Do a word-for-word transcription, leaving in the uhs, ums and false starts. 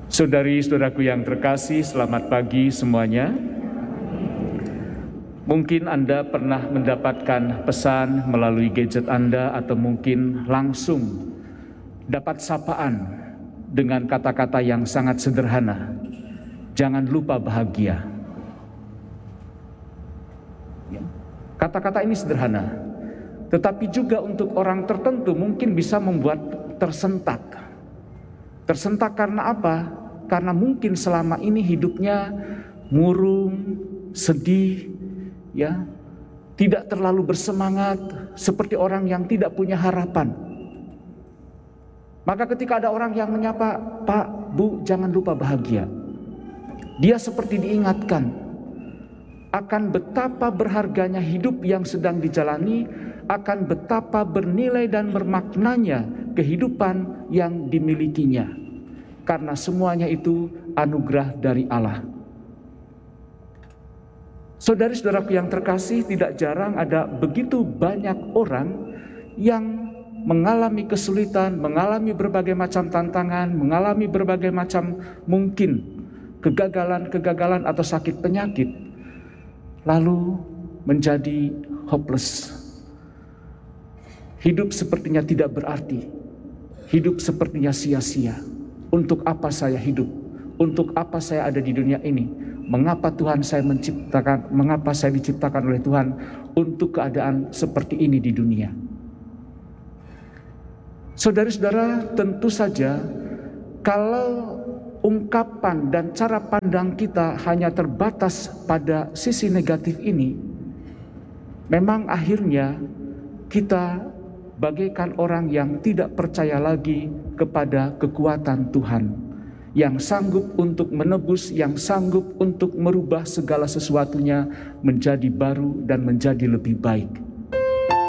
Saudari-saudaraku yang terkasih, selamat pagi semuanya. Mungkin Anda pernah mendapatkan pesan melalui gadget Anda atau mungkin langsung dapat sapaan dengan kata-kata yang sangat sederhana. Jangan lupa bahagia. Kata-kata ini sederhana, tetapi juga untuk orang tertentu mungkin bisa membuat tersentak. Tersentak karena apa? Karena mungkin selama ini hidupnya murung, sedih, ya, tidak terlalu bersemangat, seperti orang yang tidak punya harapan. Maka ketika ada orang yang menyapa, "Pak, Bu, jangan lupa bahagia." Dia seperti diingatkan akan betapa berharganya hidup yang sedang dijalani, akan betapa bernilai dan bermaknanya kehidupan yang dimilikinya. Karena semuanya itu anugerah dari Allah. Saudari-saudaraku yang terkasih, tidak jarang ada begitu banyak orang yang mengalami kesulitan, mengalami berbagai macam tantangan, mengalami berbagai macam mungkin kegagalan-kegagalan atau sakit penyakit, lalu menjadi hopeless. Hidup sepertinya tidak berarti, hidup sepertinya sia-sia. Untuk apa saya hidup? Untuk apa saya ada di dunia ini? Mengapa Tuhan saya menciptakan, mengapa saya diciptakan oleh Tuhan untuk keadaan seperti ini di dunia? Saudara-saudara, tentu saja kalau ungkapan dan cara pandang kita hanya terbatas pada sisi negatif ini, memang akhirnya kita bagaikan orang yang tidak percaya lagi kepada kekuatan Tuhan, yang sanggup untuk menebus, yang sanggup untuk merubah segala sesuatunya menjadi baru dan menjadi lebih baik.